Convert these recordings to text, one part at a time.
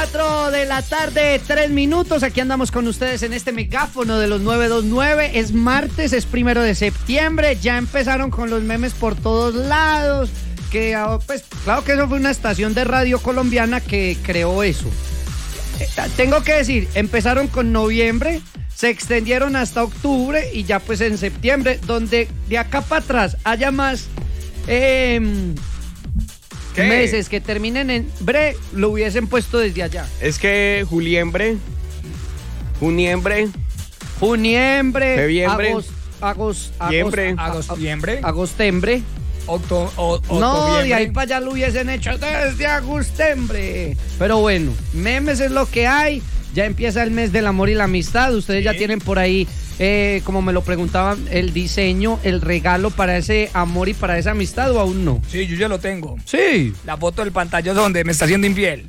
4 de la tarde, 3 minutos. Aquí andamos con ustedes en este megáfono de los 929. Es martes, es 1 de septiembre. Ya empezaron con los memes por todos lados. Que, pues, claro que eso fue una estación de radio colombiana que creó eso. Tengo que decir, empezaron con noviembre, se extendieron hasta octubre y ya pues en septiembre, donde de acá para atrás haya más meses que terminen en bre, lo hubiesen puesto desde allá. Es que juniembre, feviembre, agostembre. No, de ahí para allá lo hubiesen hecho desde agostembre. Pero bueno, memes es lo que hay. Ya empieza el mes del amor y la amistad. Ustedes ya tienen por ahí, como me lo preguntaban, el diseño, el regalo para ese amor y para esa amistad, ¿o aún no? Sí, yo ya lo tengo. Sí. La foto del pantallazo donde me está haciendo infiel.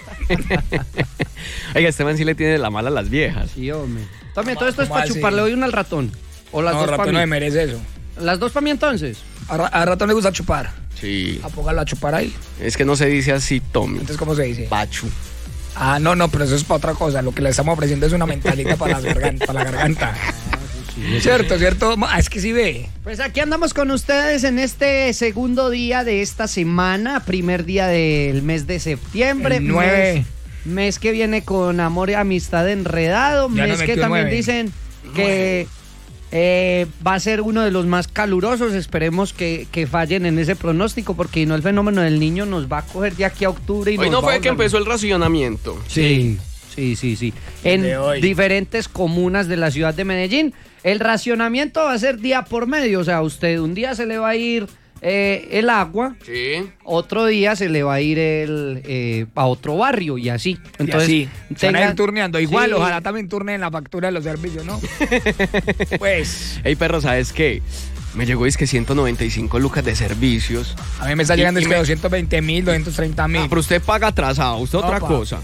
Oiga, este man sí le tiene la mala a las viejas. Sí, hombre. Tome, todo esto es para chuparle hoy una al ratón. O las dos el ratón para no mí. me merece eso. ¿Las dos para mí entonces? A ratón le gusta chupar. Sí. A póngalo a chupar ahí. Es que no se dice así, Tommy. Entonces, ¿cómo se dice? Pachu. Ah, no, pero eso es para otra cosa. Lo que le estamos ofreciendo es una mentalita para la garganta. Cierto. Es que sí ve. Pues aquí andamos con ustedes en este segundo día de esta semana, primer día del mes de septiembre. El 9. Mes que viene con amor y amistad enredado. Ya mes que también 9. dicen que va a ser uno de los más calurosos. Esperemos que fallen en ese pronóstico, porque si no, el fenómeno del niño nos va a coger de aquí a octubre. Y hoy nos no va fue a que empezó el racionamiento. Sí. En diferentes comunas de la ciudad de Medellín. El racionamiento va a ser día por medio. O sea, usted un día se le va a ir el agua, Sí. otro día se le va a ir a otro barrio y así. Entonces, y así. Se van a ir turneando. Igual, Sí. ojalá también turnen la factura de los servicios, ¿no? Pues. Ey, perro, ¿sabes qué? Me llegó, es que 195 lucas de servicios. A mí me está llegando 220.000, 230.000. Pero usted paga atrasado, usted otra pa. cosa.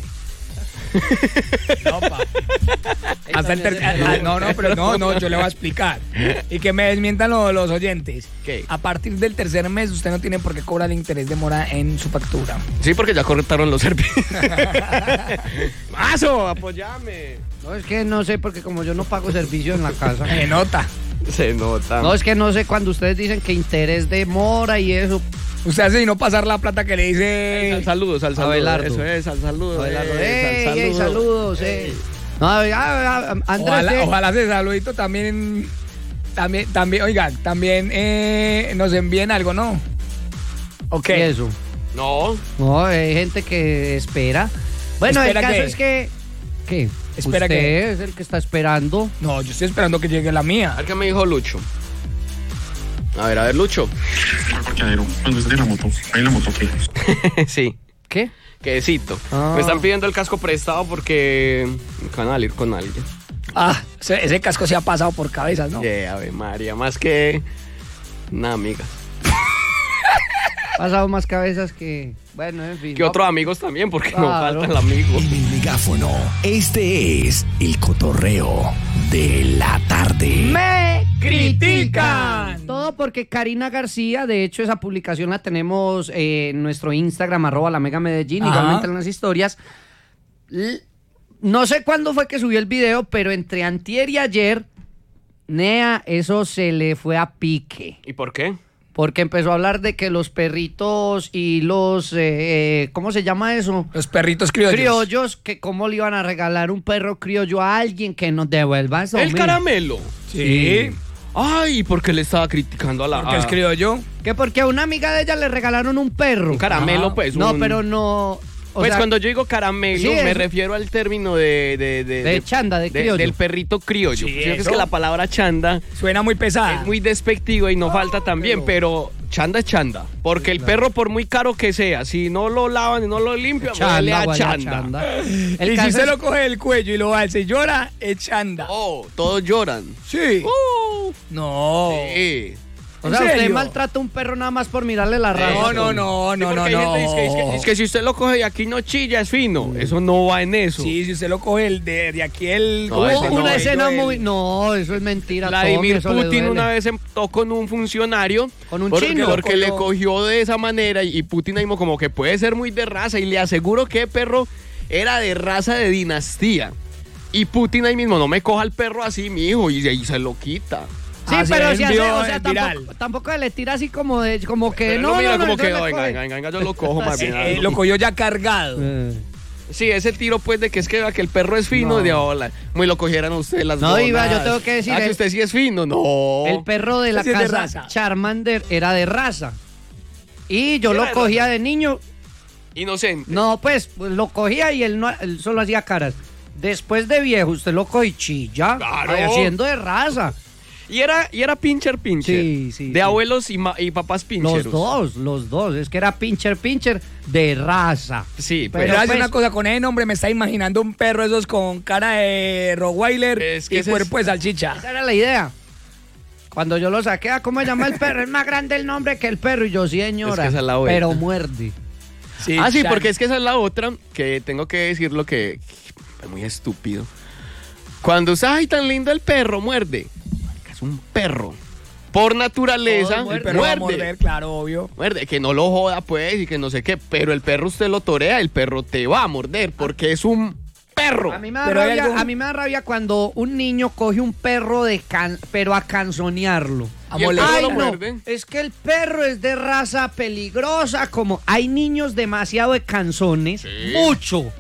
No, pa. Hasta el no, yo le voy a explicar. Y que me desmientan los oyentes. ¿Qué? A partir del tercer mes usted no tiene por qué cobrar interés de mora en su factura. Sí, porque ya cortaron los servicios. ¡Mazo! ¡Apoyame! No, es que no sé, porque como yo no pago servicio en la casa. Se nota. Se nota. No, es que no sé, cuando ustedes dicen que interés de mora y eso. Usted hace y no pasar la plata que le dice. Saludos, al saludo. Abelardo. Eso es, al saludo. Ey, saludos. No, Andrés. Ojalá ese saludito también, oiga, también nos envíen algo, ¿no? Ok. ¿Qué es eso? No, hay gente que espera. Bueno, ¿Espera el caso qué? es que... ¿Qué? ¿Espera ¿Usted qué? es el que está esperando? No, yo estoy esperando que llegue la a mía. ver qué me dijo Lucho. A ver, Lucho. El parqueadero, cuando es de la moto, ahí la moto, ¿qué? Sí, ¿Qué? quedecito. Ah. Me están pidiendo el casco prestado porque van a ir con alguien. Ah, ese casco se ha pasado por cabezas, ¿no? Ave María, más que una amiga. Pasado más cabezas que... Bueno, en fin. Que otros amigos también, porque no Claro. falta el amigo. En el megáfono, este es el cotorreo de la tarde. ¡Me critican! Todo porque Karina García, de hecho esa publicación la tenemos en nuestro Instagram, @lamegamedellín, Ajá. igualmente en las historias. No sé cuándo fue que subió el video, pero entre antier y ayer, Nea, eso se le fue a pique. ¿Y por qué? Porque empezó a hablar de que los perritos y los... ¿cómo se llama eso? Los perritos criollos. Criollos, que cómo le iban a regalar un perro criollo a alguien que nos devuelva eso. El mira. caramelo. Sí. Ay, ¿por qué le estaba criticando a la... Porque es criollo. Que porque a una amiga de ella le regalaron un perro. Un caramelo, Ajá. pues. No, un- pero no... o Pues sea, cuando yo digo caramelo, sí, me eso. refiero al término de chanda, de criollo. del perrito criollo. Sí, Sino que es eso. que la palabra chanda Suena muy pesada. es muy despectiva y no falta también, pero chanda es chanda. Porque el perro, por muy caro que sea, si no lo lavan y no lo limpian, huele a guaya, chanda. El Y si caso usted es- lo coge del cuello y lo alza y llora, es chanda. Oh, todos lloran. Sí. No. Sí. O sea, ¿En usted serio? maltrata a un perro nada más por mirarle la raza. No, Sí, porque hay gente que dice que es que si usted lo coge de aquí no chilla, es fino. Eso no va en eso. Sí, si usted lo coge de aquí el... No, eso Hubo no, una escena el- muy... No, eso es mentira. Vladimir Tommy, eso le Putin duele. una vez sentó con un funcionario Con un porque, chino. porque le cogió de esa manera y Putin ahí como que puede ser muy de raza y le aseguro que perro era de raza de dinastía. Y Putin ahí mismo, no me coja el perro así, mijo, y ahí se lo quita. Sí, Así pero es, si hace, viral, o sea, viral. tampoco le tira así como que Pero no, mira no, como no, que, no le venga, coge. venga, yo lo cojo más bien. Lo cogió ya cargado. Sí, ese tiro pues de que es que el perro es fino, No. de hola, muy lo cogieran a usted las No, Iba, yo bonas. tengo que decir, Ah, que el- usted sí es fino, no. El perro de la Sí es de casa raza. Charmander era de raza. Y yo Era lo de cogía raza. de niño. Inocente. No, pues lo cogía y él solo hacía caras. Después de viejo, usted lo coge y chilla. Claro. Haciendo de raza. Y era pincher. Sí, sí, De sí. abuelos y papás pincheros. Los dos. Es que era pincher de raza. Sí, Pero pero hace pues- una cosa con ese nombre, me está imaginando un perro esos con cara de Rottweiler Es que y ese cuerpo de Esa salchicha. era la idea. Cuando yo lo saqué, ¿cómo se llama el perro? Es más grande el nombre que el perro. Y yo, sí, señora. Es que esa es la vuelta. Pero muerde. Sí, sí, Chan. porque es que esa es la otra que tengo que decir lo que es muy estúpido. Cuando usted, ay, tan lindo el perro, muerde. Marica, es un perro. Por naturaleza, Todo El muerde. perro va a morder, claro, obvio. Muerde, que no lo joda pues y que no sé qué, pero el perro usted lo torea, el perro te va a morder porque es un perro. A mí me da Pero hay rabia, algo- a mí me da rabia cuando un niño coge un perro pero a canzonearlo. A Y el moler. perro Ay, lo no, muerde. es que el perro es de raza peligrosa, como hay niños demasiado de canzones, mucho.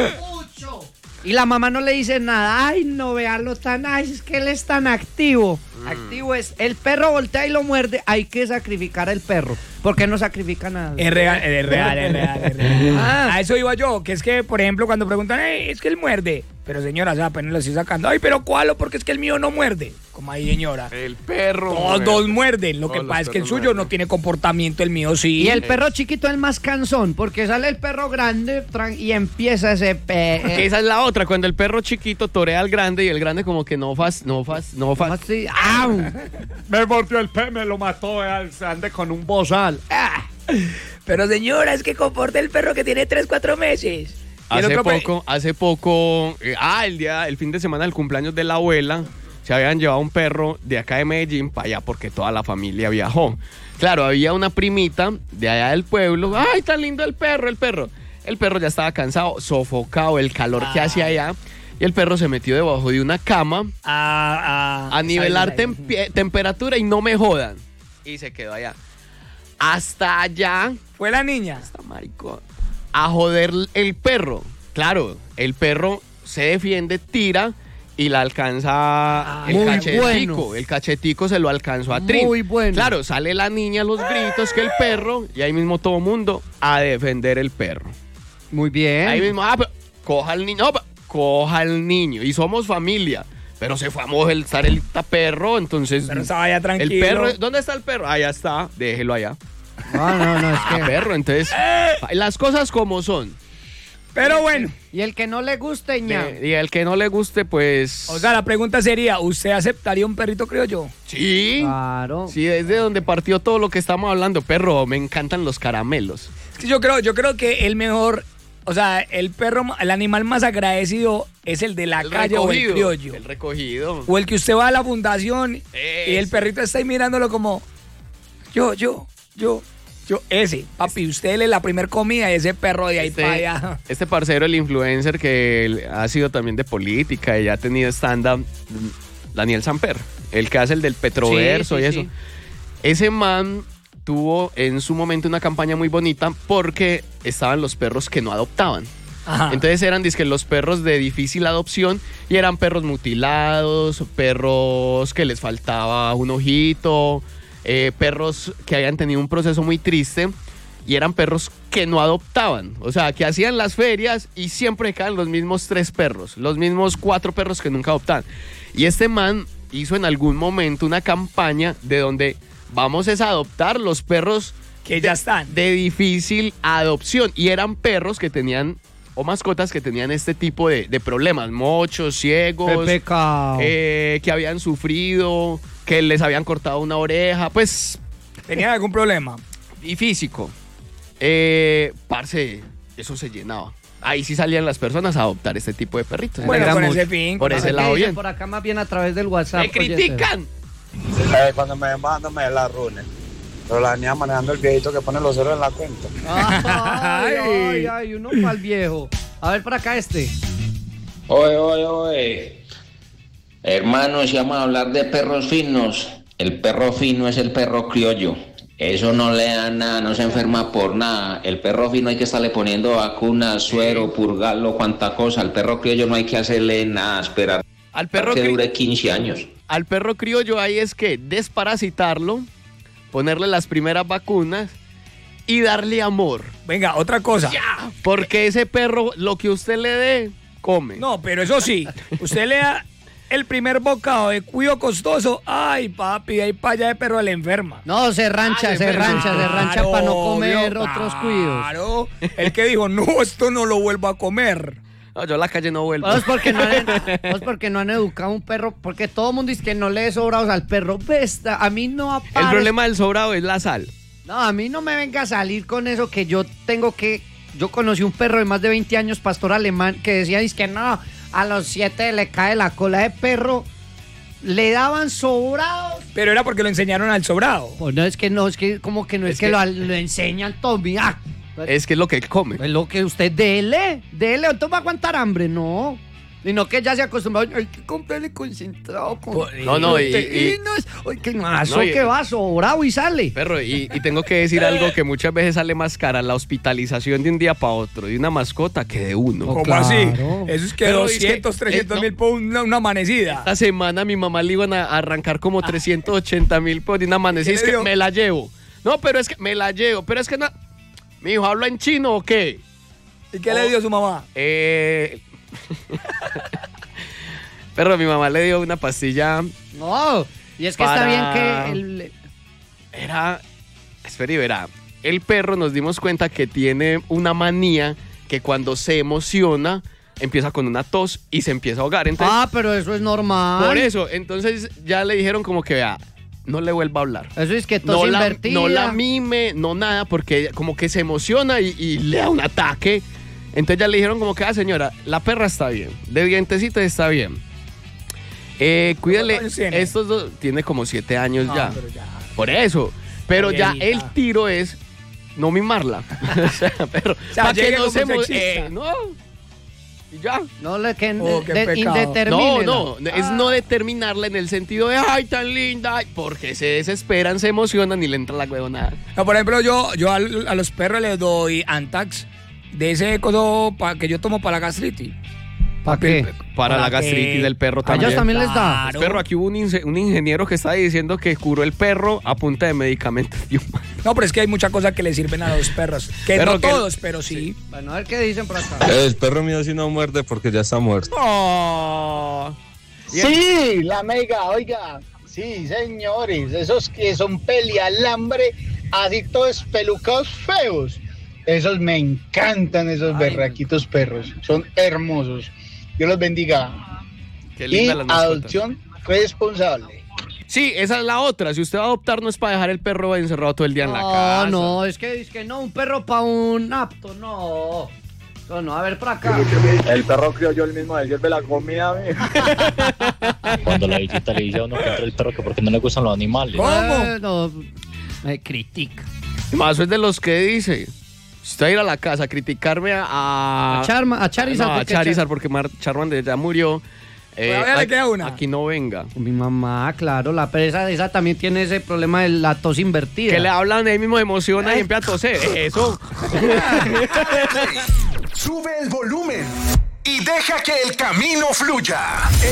Y la mamá no le dice nada, ay, no, véalo tan, ay, es que él es tan activo. Activo es, el perro voltea y lo muerde, hay que sacrificar al perro. ¿Por qué no sacrifica nada? Es real, es real, es real, es real. Ah. A eso iba yo, que es que, por ejemplo, cuando preguntan, es que él muerde. Pero señora, o sea, apenas lo estoy sacando. Ay, pero ¿cuál? Porque es que el mío no muerde. Como ahí, señora. El perro. Todos muerden. Lo que Todos los pasa es que el perros suyo muerden. no tiene comportamiento, el mío sí. Y el perro chiquito es el más cansón, porque sale el perro grande y empieza ese Que esa es la otra, cuando el perro chiquito torea al grande y el grande como que no fas. así, ¡au! Me mordió el pe, me lo mató, ande con un bozal. Pero señora, es que comporta el perro que tiene 3, 4 meses. Y el Hace poco, el fin de semana del cumpleaños de la abuela, se habían llevado un perro de acá de Medellín para allá porque toda la familia viajó. Claro, había una primita de allá del pueblo, ay, tan lindo el perro. El perro ya estaba cansado, sofocado, el calor que hacía allá, y el perro se metió debajo de una cama a nivelar temperatura y no me jodan. Y se quedó allá. Hasta allá, Fue la niña. esta maricón, a joder el perro. Claro, el perro se defiende, tira y la alcanza el muy cachetico. bueno. El cachetico se lo alcanzó a Trin. Muy bueno. Claro, sale la niña a los gritos que el perro, y ahí mismo todo mundo a defender el perro. Muy bien. Ahí mismo, pero coja al niño, coja al niño. Y somos familia. Pero se fue a molestar el perro, entonces. Pero estaba ya tranquilo. El perro, ¿dónde está el perro? Allá está, déjelo allá. No, es Ah, que... perro, entonces, las cosas como son. Pero bueno, Y el que no le guste, ña. Y el que no le guste, pues. o sea, la pregunta sería, ¿usted aceptaría un perrito criollo? Sí. Claro. Sí, es de donde partió todo lo que estamos hablando. Perro, me encantan los caramelos. Es que yo creo que el mejor, o sea, el perro, el animal más agradecido es el de la calle o el criollo. El recogido. O el que usted va a la fundación y el Ese. perrito está ahí mirándolo como, yo, ese, papi, usted le la primer comida y ese perro de ahí para allá. Este parcero, el influencer que ha sido también de política y ha tenido stand-up, Daniel Samper, el que hace el del Petroverso Sí, y sí, eso. sí. Ese man tuvo en su momento una campaña muy bonita porque estaban los perros que no adoptaban. Ajá. Entonces eran dizque los perros de difícil adopción y eran perros mutilados, perros que les faltaba un ojito, perros que habían tenido un proceso muy triste y eran perros que no adoptaban. O sea, que hacían las ferias y siempre quedaban los mismos 3 perros, los mismos 4 perros que nunca adoptaban. Y este man hizo en algún momento una campaña de donde vamos a adoptar los perros Que ya están. de difícil adopción. Y eran perros que tenían, o mascotas que tenían este tipo de problemas, mochos, ciegos, Qué pecado. que habían sufrido, que les habían cortado una oreja, pues, ¿Tenían algún problema? y físico. Parce, eso se llenaba. Ahí sí salían las personas a adoptar este tipo de perritos. Bueno, alegra con mucho. ese fin. Por con ese ese- lado ¿Qué dicen bien. por acá más bien a través del WhatsApp? ¡Me critican! Cuando me mandan me la runen. Pero la niña manejando el viejito que pone los ceros en la cuenta. Ay, uno pa'l viejo. A ver por acá este. Oye. Hermano, si vamos a hablar de perros finos, el perro fino es el perro criollo. Eso no le da nada, no se enferma por nada. El perro fino hay que estarle poniendo vacunas, suero, purgarlo, cuanta cosa. Al perro criollo no hay que hacerle nada, esperar Al perro que dure 15 años. Al perro criollo hay es que desparasitarlo, ponerle las primeras vacunas y darle amor. Venga, otra cosa. Porque ese perro, lo que usted le dé, come. No, pero eso sí, usted le da el primer bocado de cuido costoso. Ay, papi, ahí para allá de perro le enferma. No, se rancha para no comer Claro, otros cuidos. Claro. El que dijo, no, esto no lo vuelvo a comer. No, yo a la calle no vuelvo. Vos porque no han educado a un perro, porque todo el mundo dice que no le dé sobrados al perro. Besta, a mí no aparece. El problema del sobrado es la sal. No, a mí no me venga a salir con eso que yo conocí un perro de más de 20 años, pastor alemán, que decía, dice que no, a los 7 le cae la cola de perro. Le daban sobrados. Pero era porque lo enseñaron al sobrado. Pues no, es que como que no es que lo enseñan todo. Mira, Es que es lo que él come. es lo que usted dele, entonces va a aguantar hambre, no. Sino que ya se acostumbró, hay que comprarle concentrado. No, y proteínas. Ay, que mazo, No, y- que va sobrado y sale. Perro, y tengo que decir algo que muchas veces sale más cara, la hospitalización de un día para otro, de una mascota que de uno. ¿Cómo claro. así? Eso es que Pero 200, es que, 300 no. mil por una amanecida. Esta semana a mi mamá le iban a arrancar como 380,000 por una amanecida. ¿Qué Es le que dio? me la llevo. No, pero es que me la llevo. Pero es que no. Mi hijo, ¿habla en chino o qué? ¿Y qué le dio su mamá? Pero mi mamá le dio una pastilla. No, y es que está Para- bien que Espera y verá. El perro nos dimos cuenta que tiene una manía que cuando se emociona empieza con una tos y se empieza a ahogar. Entonces, pero eso es normal. por eso, entonces ya le dijeron como que vea, no le vuelva a hablar. Eso es que tos invertida. No la mime, no nada, porque como que se emociona y le da un ataque. Entonces ya le dijeron como que, señora, la perra está bien, de dientecitos está bien. Cuídale, años tiene? estos dos, tiene como 7 años No, ya. pero ya. Por eso. Pero ya Viejita. el tiro es no mimarla. O sea, pero sea, para que llegue no como se sexista. no. Y ya. No le que Oh, qué pecado. indetermínela. No, es no determinarla en el sentido de ay, tan linda, ay", porque se desesperan, se emocionan y le entra la huevonada. No, por ejemplo, yo a los perros les doy Antax de ese coso que yo tomo para la gastritis. ¿Para qué? Para la ¿Para qué? gastritis del perro A también. ellos también les da. Claro. Perro, aquí hubo un ingeniero que estaba diciendo que curó el perro a punta de medicamentos de humano. No, pero es que hay muchas cosas que le sirven a los perros. Que Pero no que- todos, pero sí. Bueno, a ver qué dicen por acá. El perro mío sí no muerde porque ya está muerto. Oh. Sí, la mega, oiga. Sí, señores, esos que son pelialambre, así todos pelucados feos. Esos me encantan, esos berraquitos perros. Son hermosos. Dios los bendiga. Qué Y linda las mascotas. adopción responsable. Sí, esa es la otra. Si usted va a adoptar, no es para dejar el perro encerrado todo el día en la casa. No, es que no, un perro para un apto, no. No, a ver por acá. El perro criollo el mismo de la comida, Cuando la visita le dice a uno contra el perro que porque no le gustan los animales. No, me critica. Más es de los que dice. Si usted va a ir a la casa a criticarme a Charizard. No, a porque Charizard porque Charmander ya murió. Todavía le queda una. Aquí no venga. Mi mamá, claro, la presa esa también tiene ese problema de la tos invertida. Que le hablan, él mismo emociona y empieza a toser. Eso. Sube el volumen y deja que el camino fluya.